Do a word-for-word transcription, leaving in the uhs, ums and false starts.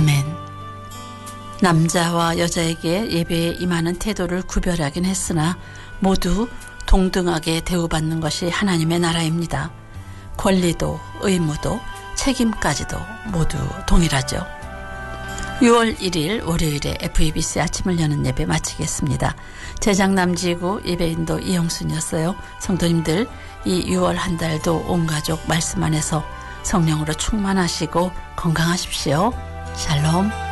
아멘. 남자와 여자에게 예배에 임하는 태도를 구별하긴 했으나 모두 동등하게 대우받는 것이 하나님의 나라입니다. 권리도 의무도 책임까지도 모두 동일하죠. 유월 일일 월요일에 에프이비씨 아침을 여는 예배 마치겠습니다. 제작 남지구 예배인도 이영순이었어요. 성도님들 이 유월 한 달도 온 가족 말씀 안에서 성령으로 충만하시고 건강하십시오. 샬롬.